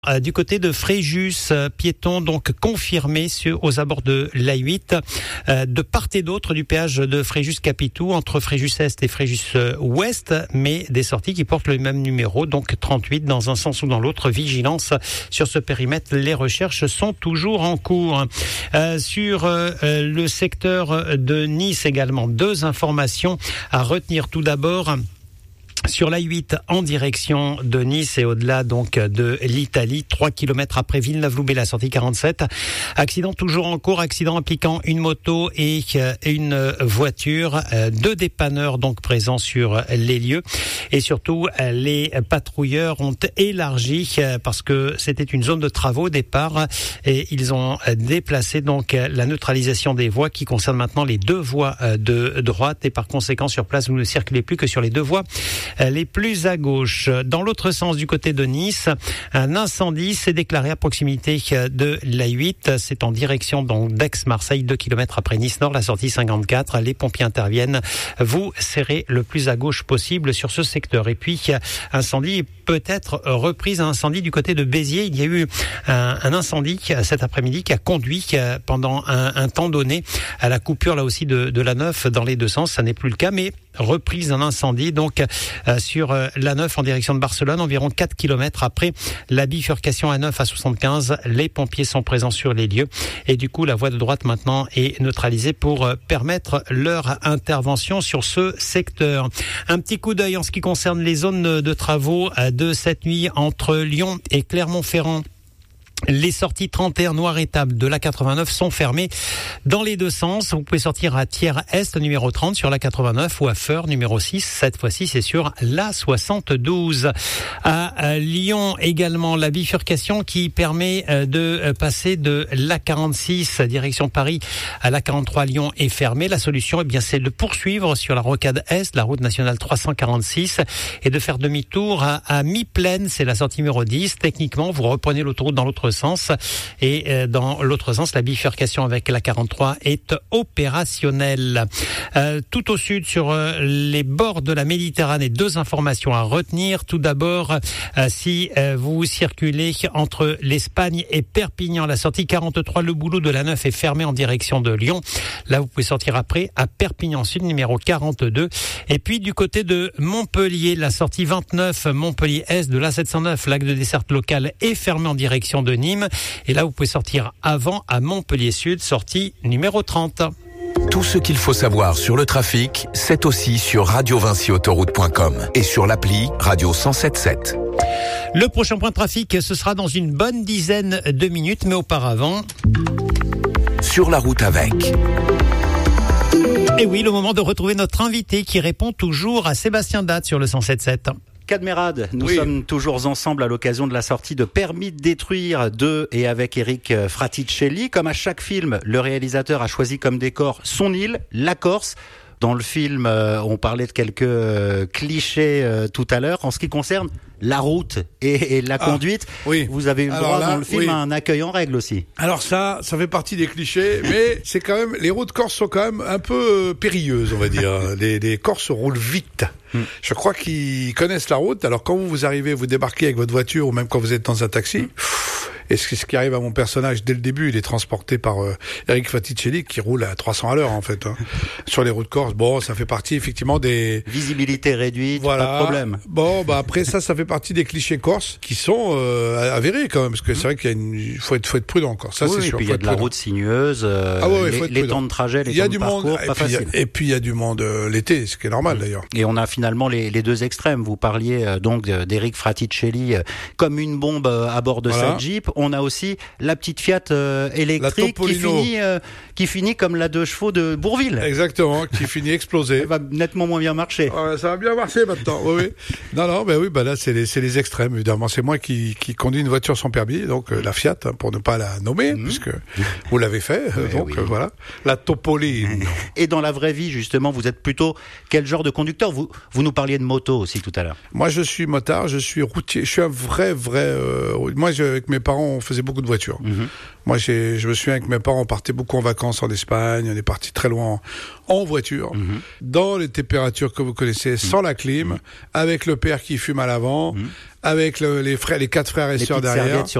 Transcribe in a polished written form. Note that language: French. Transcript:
Du côté de Fréjus, piétons donc confirmés aux abords de l'A8, de part et d'autre du péage de Fréjus-Capitou, entre Fréjus-Est et Fréjus-Ouest, mais des sorties qui portent le même numéro, donc 38 dans un sens ou dans l'autre. Vigilance sur ce périmètre, les recherches sont toujours en cours. Sur le secteur de Nice également, deux informations à retenir. Tout d'abord, sur l'A8 en direction de Nice et au-delà donc de l'Italie, 3 km après Villeneuve-Loubet, la sortie 47. Accident toujours en cours, accident impliquant une moto et une voiture. Deux dépanneurs donc présents sur les lieux. Et surtout, les patrouilleurs ont élargi parce que c'était une zone de travaux au départ et ils ont déplacé donc la neutralisation des voies qui concerne maintenant les deux voies de droite et par conséquent sur place vous ne circulez plus que sur les deux voies les plus à gauche. Dans l'autre sens, du côté de Nice, un incendie s'est déclaré à proximité de l'A8. C'est en direction donc d'Aix-Marseille, 2 km après Nice-Nord, la sortie 54. Les pompiers interviennent. Vous serrez le plus à gauche possible sur ce secteur. Et puis, incendie peut-être reprise, un incendie du côté de Béziers. Il y a eu un incendie cet après-midi qui a conduit pendant un temps donné à la coupure là aussi de la 9 dans les deux sens. Ça n'est plus le cas, mais reprise d'un incendie donc sur la 9 en direction de Barcelone, environ 4 km après la bifurcation A9 à 75. Les pompiers sont présents sur les lieux et du coup la voie de droite maintenant est neutralisée pour permettre leur intervention sur ce secteur. Un petit coup d'œil en ce qui concerne les zones de travaux de cette nuit entre Lyon et Clermont-Ferrand. Les sorties 31 Noir-Étable de la 89 sont fermées dans les deux sens. Vous pouvez sortir à Thiers-Est, numéro 30 sur la 89 ou à Feurs, numéro 6. Cette fois-ci, c'est sur la 72. À Lyon également, la bifurcation qui permet de passer de la 46 direction Paris à la 43 Lyon est fermée. La solution, c'est de poursuivre sur la rocade Est, la route nationale 346 et de faire demi-tour à mi-plaine. C'est la sortie numéro 10. Techniquement, vous reprenez l'autoroute dans l'autre sens et dans l'autre sens la bifurcation avec la 43 est opérationnelle. Tout au sud sur les bords de la Méditerranée, deux informations à retenir. Tout d'abord, si vous circulez entre l'Espagne et Perpignan, la sortie 43 le boulot de la 9 est fermée en direction de Lyon. Là vous pouvez sortir après à Perpignan Sud numéro 42 et puis du côté de Montpellier, la sortie 29 Montpellier Est de la 709 lac de desserte locale est fermée en direction de Nîmes. Et là, vous pouvez sortir avant à Montpellier Sud, sortie numéro 30. Tout ce qu'il faut savoir sur le trafic, c'est aussi sur radiovinciautoroute.com et sur l'appli Radio 107.7. Le prochain point de trafic, ce sera dans une bonne dizaine de minutes, mais auparavant... Sur la route avec... Et oui, le moment de retrouver notre invité qui répond toujours à Sébastien Date sur le 107.7. Cadmerade, nous sommes toujours ensemble à l'occasion de la sortie de Permis de détruire de et avec Eric Fraticelli. Comme à chaque film, le réalisateur a choisi comme décor son île, la Corse. Dans le film, on parlait de quelques clichés tout à l'heure. En ce qui concerne la route et la conduite, vous avez eu le droit dans le film à un accueil en règle aussi. Alors ça fait partie des clichés, mais c'est quand même, les routes corses sont quand même un peu périlleuses, on va dire. Les Corses roulent vite. Je crois qu'ils connaissent la route. Alors quand vous arrivez, vous débarquez avec votre voiture ou même quand vous êtes dans un taxi, et ce qui arrive à mon personnage dès le début, il est transporté par Eric Fraticelli qui roule à 300 à l'heure en fait sur les routes corses. Bon, ça fait partie effectivement des visibilité réduite, voilà. Pas de problème. Bon, après ça fait partie des clichés corses qui sont avérés quand même parce que c'est vrai qu'il faut être prudent encore. Ça c'est sûr. Et puis il y a de la route sinueuse, les temps de trajet, les temps de parcours, pas facile. Et puis il y a du monde l'été, ce qui est normal d'ailleurs. Et on a finalement les deux extrêmes. Vous parliez donc d'Eric Fraticelli comme une bombe à bord de cette Jeep. On a aussi la petite Fiat électrique qui finit comme la 2 chevaux de Bourvil. Exactement, qui finit explosée. Ça va nettement moins bien marcher. Ouais, ça va bien marcher maintenant. Oui. Non, là c'est les extrêmes évidemment. C'est moi qui conduis une voiture sans permis, donc la Fiat pour ne pas la nommer, puisque vous l'avez fait. Voilà, la Topolino. Et dans la vraie vie justement, vous êtes plutôt quel genre de conducteur ? Vous nous parliez de moto aussi tout à l'heure. Moi, je suis motard, je suis routier, je suis un vrai. Moi, avec mes parents, on faisait beaucoup de voitures. Moi, je me souviens que mes parents partaient beaucoup en vacances en Espagne. On est parti très loin en voiture, dans les températures que vous connaissez, sans la clim, avec le père qui fume à l'avant, avec les 4 frères et sœurs derrière.